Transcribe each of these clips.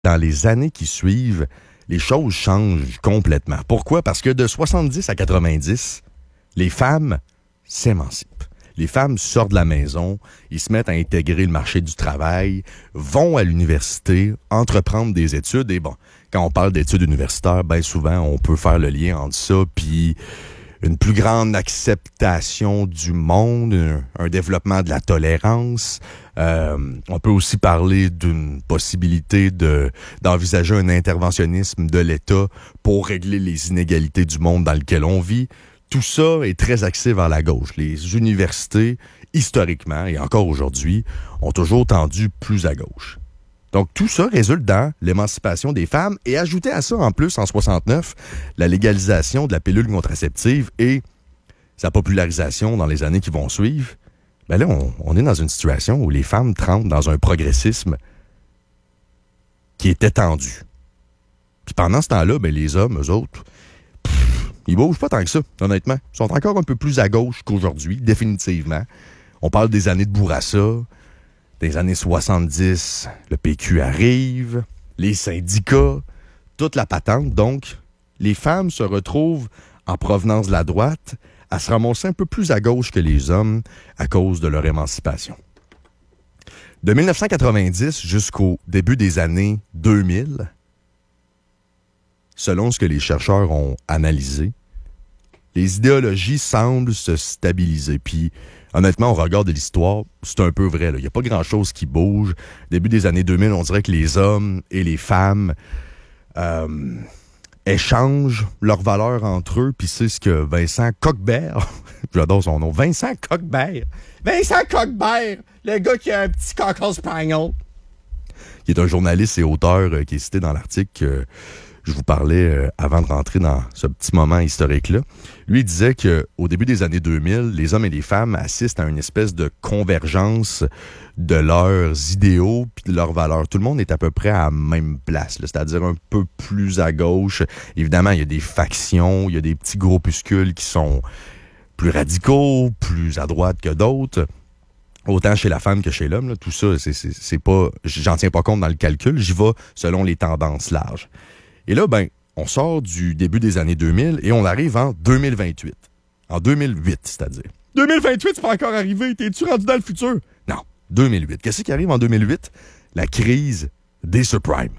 dans les années qui suivent, les choses changent complètement. Pourquoi? Parce que de 70 à 90, les femmes s'émancipent. Les femmes sortent de la maison, ils se mettent à intégrer le marché du travail, vont à l'université, entreprendre des études. Et bon, quand on parle d'études universitaires, bien souvent, on peut faire le lien entre ça puis une plus grande acceptation du monde, un développement de la tolérance. On peut aussi parler d'une possibilité d'envisager un interventionnisme de l'État pour régler les inégalités du monde dans lequel on vit. Tout ça est très axé vers la gauche. Les universités, historiquement et encore aujourd'hui, ont toujours tendu plus à gauche. Donc, tout ça résulte dans l'émancipation des femmes et ajouté à ça, en plus, en 69, la légalisation de la pilule contraceptive et sa popularisation dans les années qui vont suivre. Ben là, on est dans une situation où les femmes trempent dans un progressisme qui est étendu. Puis pendant ce temps-là, ben les hommes, eux autres, ils bougent pas tant que ça, honnêtement. Ils sont encore un peu plus à gauche qu'aujourd'hui, définitivement. On parle des années de Bourassa, des années 70, le PQ arrive, les syndicats, toute la patente. Donc, les femmes se retrouvent en provenance de la droite à se ramasser un peu plus à gauche que les hommes à cause de leur émancipation. De 1990 jusqu'au début des années 2000, selon ce que les chercheurs ont analysé, les idéologies semblent se stabiliser. Puis, honnêtement, au regard de l'histoire, c'est un peu vrai. Il n'y a pas grand-chose qui bouge. Début des années 2000, on dirait que les hommes et les femmes échangent leurs valeurs entre eux. Puis c'est ce que Vincent Coquebert, j'adore son nom, Vincent Coquebert, le gars qui a un petit cocker spaniel, qui est un journaliste et auteur qui est cité dans l'article que je vous parlais avant de rentrer dans ce petit moment historique-là. Lui, il disait qu'au début des années 2000, les hommes et les femmes assistent à une espèce de convergence de leurs idéaux puis de leurs valeurs. Tout le monde est à peu près à la même place, là, c'est-à-dire un peu plus à gauche. Évidemment, il y a des factions, il y a des petits groupuscules qui sont plus radicaux, plus à droite que d'autres. Autant chez la femme que chez l'homme, là, tout ça, c'est pas, j'en tiens pas compte dans le calcul, j'y vais selon les tendances larges. Et là, ben, on sort du début des années 2000 et on arrive en 2028. En 2008, c'est-à-dire. 2028, c'est pas encore arrivé. T'es-tu rendu dans le futur? Non, 2008. Qu'est-ce qui arrive en 2008? La crise des subprimes.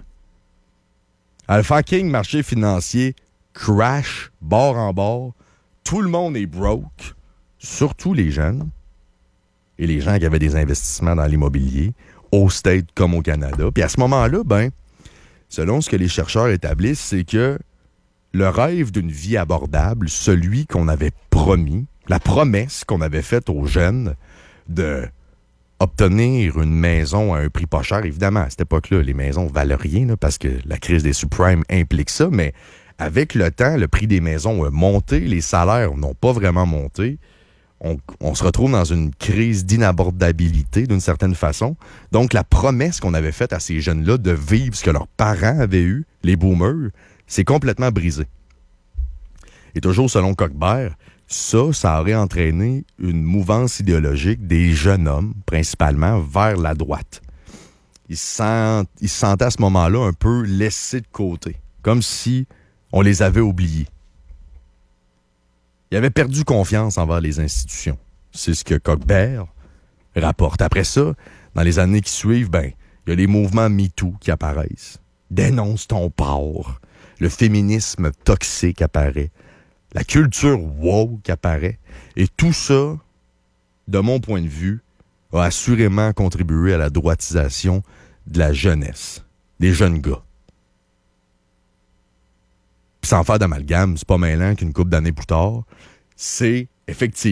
Le fucking marché financier crash, bord en bord. Tout le monde est broke, surtout les jeunes et les gens qui avaient des investissements dans l'immobilier, au States comme au Canada. Puis à ce moment-là, ben, selon ce que les chercheurs établissent, c'est que le rêve d'une vie abordable, celui qu'on avait promis, la promesse qu'on avait faite aux jeunes de obtenir une maison à un prix pas cher, évidemment, à cette époque-là, les maisons valent rien là, parce que la crise des subprimes implique ça, mais avec le temps, le prix des maisons a monté, les salaires n'ont pas vraiment monté. On se retrouve dans une crise d'inabordabilité d'une certaine façon. Donc, la promesse qu'on avait faite à ces jeunes-là de vivre ce que leurs parents avaient eu, les boomers, c'est complètement brisé. Et toujours selon Coquebert, ça aurait entraîné une mouvance idéologique des jeunes hommes, principalement, vers la droite. Ils se sentaient à ce moment-là un peu laissés de côté, comme si on les avait oubliés. Ils avaient perdu confiance envers les institutions. C'est ce que Coquebert rapporte. Après ça, dans les années qui suivent, ben, il y a les mouvements MeToo qui apparaissent. Dénonce ton porc. Le féminisme toxique apparaît. La culture woke apparaît. Et tout ça, de mon point de vue, a assurément contribué à la droitisation de la jeunesse, des jeunes gars. Puis sans faire d'amalgame, c'est pas mêlant qu'une couple d'années plus tard, c'est effectivement